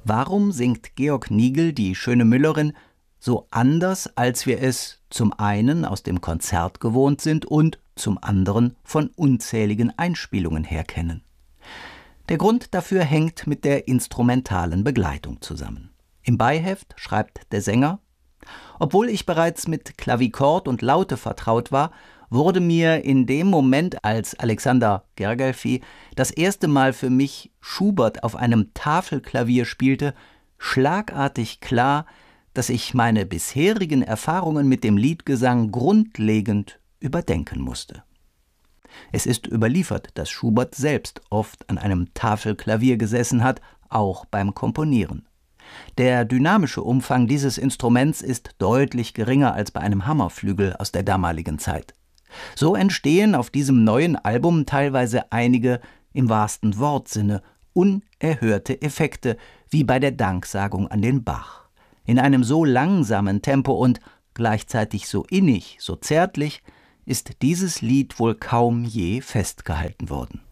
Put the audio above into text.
Warum singt Georg Nigel die schöne Müllerin so anders, als wir es zum einen aus dem Konzert gewohnt sind und zum anderen von unzähligen Einspielungen her kennen? Der Grund dafür hängt mit der instrumentalen Begleitung zusammen. Im Beiheft schreibt der Sänger: Obwohl ich bereits mit Klavichord und Laute vertraut war, wurde mir in dem Moment, als Alexander Gergely das erste Mal für mich Schubert auf einem Tafelklavier spielte, schlagartig klar, dass ich meine bisherigen Erfahrungen mit dem Liedgesang grundlegend überdenken musste. Es ist überliefert, dass Schubert selbst oft an einem Tafelklavier gesessen hat, auch beim Komponieren. Der dynamische Umfang dieses Instruments ist deutlich geringer als bei einem Hammerflügel aus der damaligen Zeit. So entstehen auf diesem neuen Album teilweise einige, im wahrsten Wortsinne, unerhörte Effekte, wie bei der Danksagung an den Bach. In einem so langsamen Tempo und gleichzeitig so innig, so zärtlich, ist dieses Lied wohl kaum je festgehalten worden.